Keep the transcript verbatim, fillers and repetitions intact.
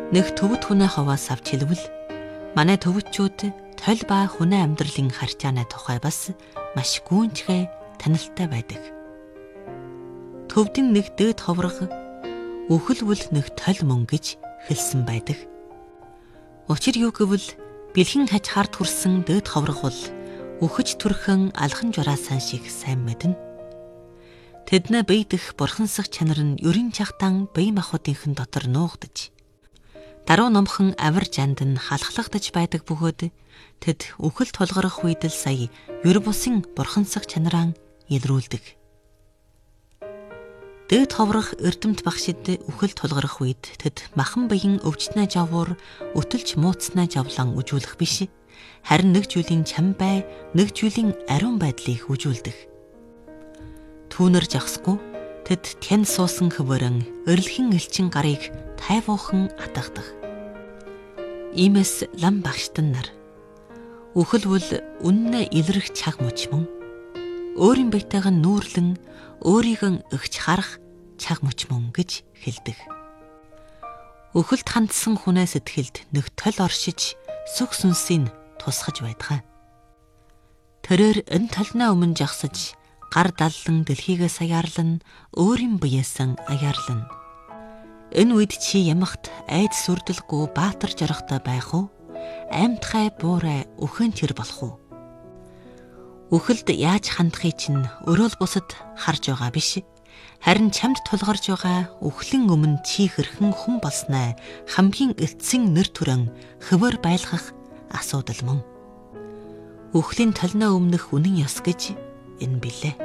Нэг төвд хүнээ хаваас авч хэлвэл манай төвчүүд толь ба хүнээ амьдралын харьцааны тухай бас маш гүнзгий танилтай байдаг. Төвдийн нэг дээд ховрог үхэлвэл нэг толь мөн гэж хэлсэн байдаг. Учир юу гэвэл бэлхэн хаж хард хүрсэн дээд ховрог бол үхэж түрхэн алхан жураасан шиг сайн мэднэ. Тэднээ биедэх бурхансах чанар нь ерөн чахтан бие махбодынхэн дотор нуугдаж даруй номхон авир жанд нь халахлагдаж байдаг бөгөөд тэд үхэл тулгарах үед л сая ер бусын бурхансах чанараа илрүүлдэг. Дээд ховрох эрдэмт багшид үхэл тулгарах үед тэд махан биеийн өвчтнээ жавуур өтөлж мууцснаа жавлан үжүүлэх биш, харин нэг зүйлийн чам бай, нэг зүйлийн ариун байдлыг үжүүлдэг. Түүнэр жагсгүй тэд тэн суусан хөвөрөн өрлөхийн элчин гарыг тайвуухан атгадаг. Иймээс лам багштан нар үхэлвэл үннээ илрэх чаг мөч мөн өөрийн биетэйг нь нүүрлэн өөрийг өгч харах чаг мөч мөн гэж хэлдэг. Үхэлд хандсан хүнээ сэтгэлд нэг тол оршиж сүх сүнсийг тусгаж байдгаа. Тэрээр энэ талнаа өмнө жагсаж гар даллан дэлхийгээ саяарлан өөрийн биеэсэн аяарлан. Энэ үед чи ямагт айд сүрдэлгүй баатар жарахтай байх уу? Аймтгай буурай өхөн тэр болох уу? Үхэлд яаж хандахыг чинь өрөөл бусад харж байгаа биш. Харин чамд тулгарж байгаа үхлийн өмнө чи хэрхэн хүн болсноо хамгийн эцсийн нэр төрөн хөвөр байлгах асуудал мөн. Үхлийн талнаа өмнөх үнэн ёс гэж энэ билээ.